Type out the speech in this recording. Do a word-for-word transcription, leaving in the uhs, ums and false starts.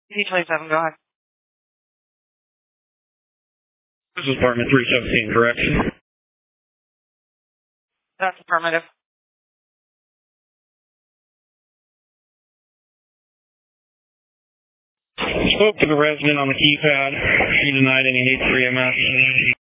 D twenty-seven, go ahead. This is apartment three seventeen, correct? That's affirmative. Spoke to the resident on the keypad. She denied any hate for E M S.